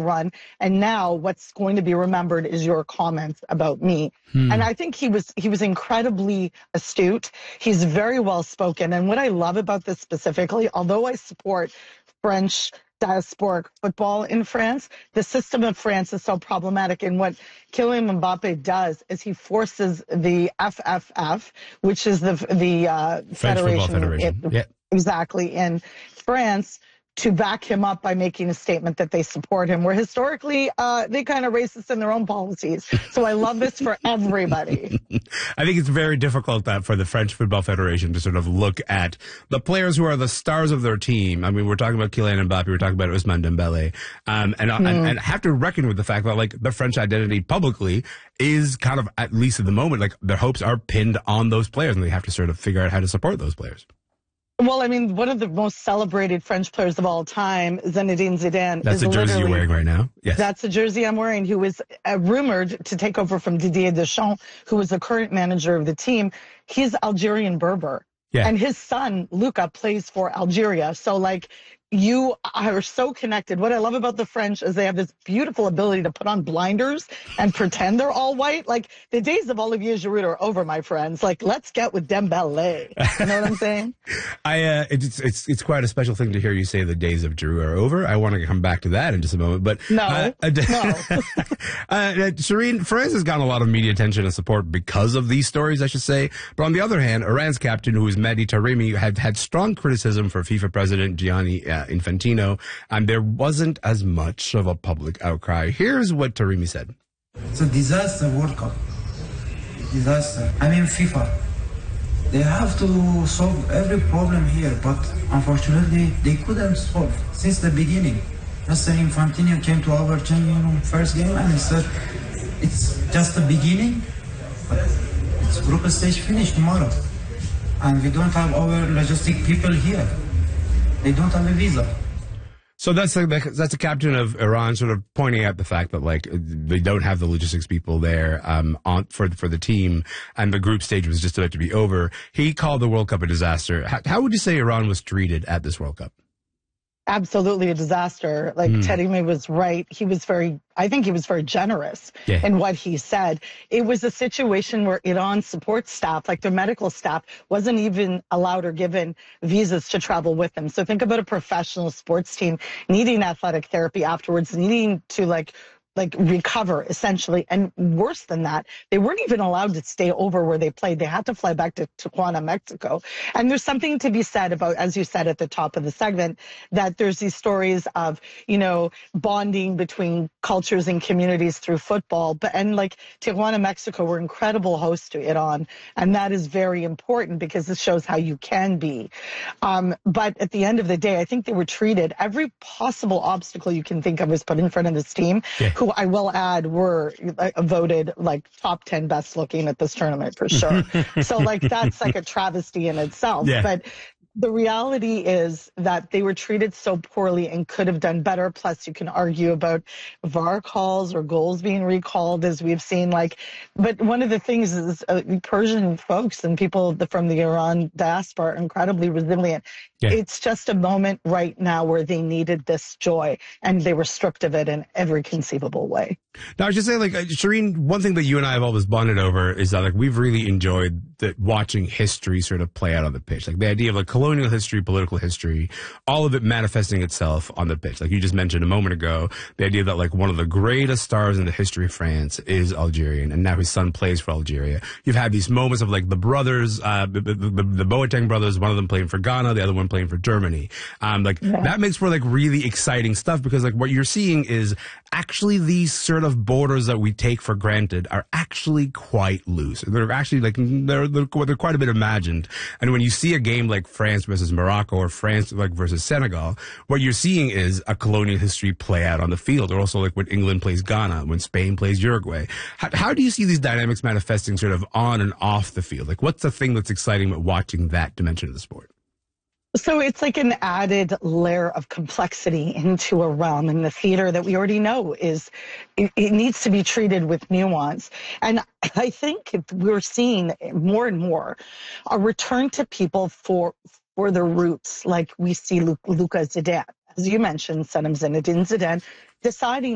run. And now what's going to be remembered is your comments about me. And I think he was incredibly astute. He's very well spoken. And what I love about this specifically, although I support French diasporic football in France, the system of France is so problematic. And what Kylian Mbappe does is he forces the FFF, which is the French Football Federation. Exactly, in France, to back him up by making a statement that they support him, where historically they kind of racist in their own policies. So I love this for everybody. I think it's very difficult for the French Football Federation to sort of look at the players who are the stars of their team. I mean, we're talking about Kylian Mbappe, we're talking about Ousmane Dembele, and have to reckon with the fact that, like, the French identity publicly is kind of, at least at the moment, like, their hopes are pinned on those players, and they have to sort of figure out how to support those players. Well, I mean, one of the most celebrated French players of all time, Zinedine Zidane. That's the jersey you're wearing right now? Yes. That's the jersey I'm wearing, who is rumored to take over from Didier Deschamps, who is the current manager of the team. He's Algerian Berber. Yeah. And his son, Luca, plays for Algeria. So, like, you are so connected. What I love about the French is they have this beautiful ability to put on blinders and pretend they're all white. Like, the days of Olivier Giroud are over, my friends. Like, let's get with Dembele. You know what I'm saying? It's quite a special thing to hear you say the days of Giroud are over. I want to come back to that in just a moment. But no. Shireen, France has gotten a lot of media attention and support because of these stories, I should say. But on the other hand, Iran's captain, who is Mehdi Taremi, had strong criticism for FIFA president Gianni Infantino, and there wasn't as much of a public outcry. Here's what Taremi said. It's a disaster, World Cup. Disaster. I mean, FIFA. They have to solve every problem here, but unfortunately, they couldn't solve since the beginning. Mr. Infantino came to our team, first game, and he said, it's just the beginning, but it's group stage finish tomorrow. And we don't have our logistic people here. They don't have a visa. So that's the captain of Iran sort of pointing out the fact that, like, they don't have the logistics people there for the team, and the group stage was just about to be over. He called the World Cup a disaster. How would you say Iran was treated at this World Cup? Absolutely a disaster. Like, Taremi was right. I think he was very generous in what he said. It was a situation where Iran's support staff, like their medical staff, wasn't even allowed or given visas to travel with them. So think about a professional sports team needing athletic therapy afterwards, needing to like recover, essentially. And worse than that, they weren't even allowed to stay over where they played. They had to fly back to Tijuana, Mexico. And there's something to be said about, as you said at the top of the segment, that there's these stories of, you know, bonding between cultures and communities through football. And like Tijuana, Mexico, were incredible hosts to Iran. And that is very important because this shows how you can be. But at the end of the day, I think they were treated, every possible obstacle you can think of was put in front of this team, who I will add were voted like top 10 best looking at this tournament for sure. So like that's like a travesty in itself. Yeah. But the reality is that they were treated so poorly and could have done better. Plus, you can argue about VAR calls or goals being recalled, as we've seen. But one of the things is Persian folks and people from the Iran diaspora are incredibly resilient. Yeah. It's just a moment right now where they needed this joy, and they were stripped of it in every conceivable way. Now, I was just saying, like, Shireen, one thing that you and I have always bonded over is that, like, we've really enjoyed watching history sort of play out on the pitch. Like, the idea of, like, colonial history, political history, all of it manifesting itself on the pitch. Like you just mentioned a moment ago, the idea that, like, one of the greatest stars in the history of France is Algerian, and now his son plays for Algeria. You've had these moments of, like, the brothers, the Boateng brothers, one of them playing for Ghana, the other one playing for Germany. That makes for, like, really exciting stuff because, like, what you're seeing is actually these sort of borders that we take for granted are actually quite loose. They're actually, like, they're quite a bit imagined. And when you see a game like France versus Morocco or France versus Senegal, what you're seeing is a colonial history play out on the field. Or also, like, when England plays Ghana, when Spain plays Uruguay. How do you see these dynamics manifesting sort of on and off the field? Like, what's the thing that's exciting about watching that dimension of the sport? So it's like an added layer of complexity into a realm in the theater that we already know it needs to be treated with nuance. And I think we're seeing more and more a return to people for their roots, like we see Luka Zidane, as you mentioned, son of Zinedine Zidane, deciding